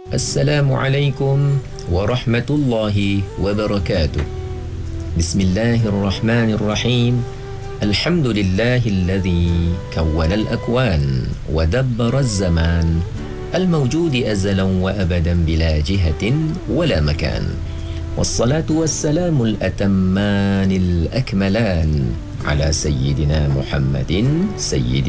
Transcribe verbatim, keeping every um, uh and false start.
السلام عليكم ورحمة الله وبركاته. بسم الله الرحمن الرحيم. الحمد لله الذي كون الأكوان ودبر الزمان، الموجود أزلا وأبدا بلا جهة ولا مكان، والصلاة والسلام الأتمان الأكملان على سيدنا محمد سيد